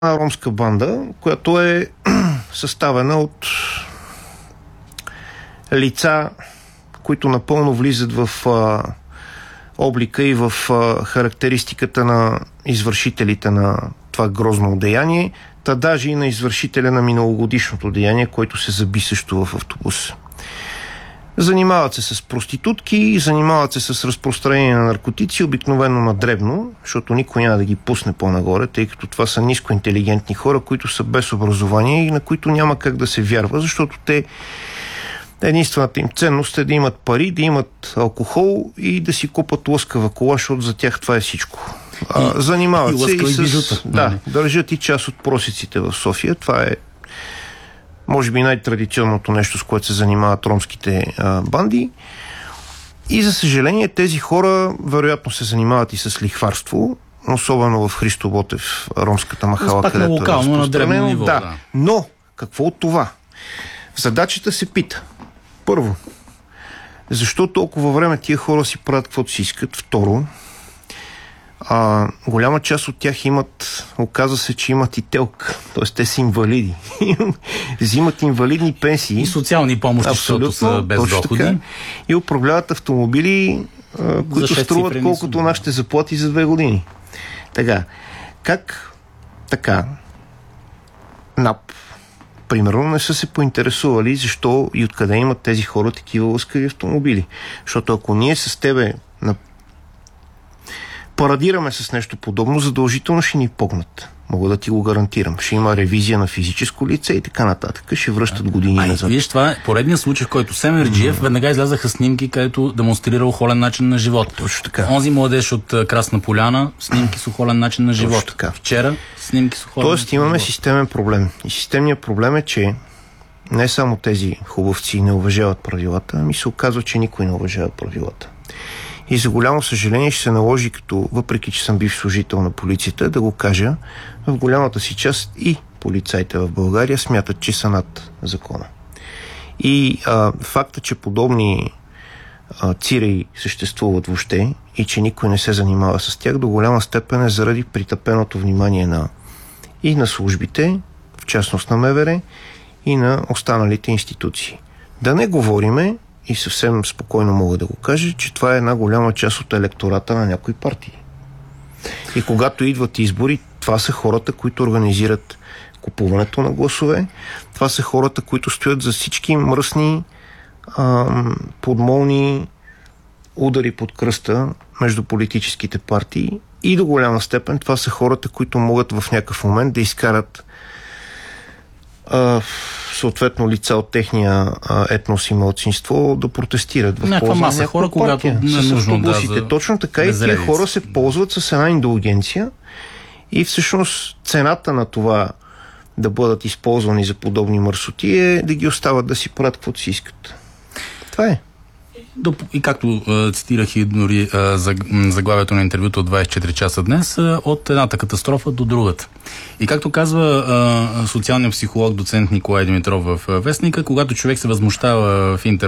ромска банда, която е съставена от лица, които напълно влизат в облика и в характеристиката на извършителите на това грозно деяние, та даже и на извършителя на миналогодишното деяние, който се заби също в автобус. Занимават се с проститутки, занимават се с разпространение на наркотици, обикновено на дребно, защото никой няма да ги пусне по-нагоре, тъй като това са нискоинтелигентни хора, които са без образование и на които няма как да се вярва, защото те единствената им ценност е да имат пари, да имат алкохол и да си купат лъскава кола, защото за тях това е всичко. Занимават се и с... държат и част от просиците в София. Това е може би най-традиционното нещо, с което се занимават ромските банди. И за съжаление тези хора вероятно се занимават и с лихварство, особено в Христо Ботев, ромската махала, където локално, на древно ниво. Да. Но, какво от това? В задачата се пита. Първо, защо толкова време тия хора си правят каквото си искат? Второ, голяма част от тях оказва се, че имат и телка. Т.е. те са инвалиди. Взимат инвалидни пенсии. И социални помощи, защото са без доходи. Така, и управляват автомобили, които струват колкото нашите заплати за 2 години. Така, как така НАП примерно не са се поинтересували защо и откъде имат тези хора такива лъскави автомобили. Защото ако ние с тебе парадираме с нещо подобно, задължително ще ни погнат. Мога да ти го гарантирам. Ще има ревизия на физическо лице и така нататък. Ще връщат години назад. Виж, това е поредният случай, в който Семерджиев веднага излязаха снимки, където демонстрирал холен начин на живот. Точно така. Онзи младеж от Красна поляна, снимки с холен начин на живот. Така. Вчера снимки с холен начин имаме системен проблем. И системният проблем е, че не само тези хубавци не уважават правилата, ами се оказва, че никой не уважава правилата. И за голямо съжаление ще се наложи, въпреки че съм бив служител на полицията, да го кажа, в голямата си част и полицаите в България смятат, че са над закона. И факта, че подобни циреи съществуват въобще и че никой не се занимава с тях, до голяма степен е заради притъпеното внимание и на службите, в частност на МВР, и на останалите институции. Да не говориме, и съвсем спокойно мога да го кажа, че това е една голяма част от електората на някои партии. И когато идват избори, това са хората, които организират купуването на гласове. Това са хората, които стоят за всички мръсни подмолни удари под кръста между политическите партии. И до голяма степен това са хората, които могат в някакъв момент да изкарат съответно лица от техния етнос и малцинство да протестират в полза на някаква хора, когато не е нужно Точно така и тия хора се ползват с една индулгенция и всъщност цената на това да бъдат използвани за подобни мърсоти е да ги остават да си правят каквото си искат. Това е. И както цитирах и дори заглавието на интервюто от 24 часа днес, от едната катастрофа до другата. И както казва социалният психолог доцент Николай Димитров в Вестника, когато човек се възмущава в интернет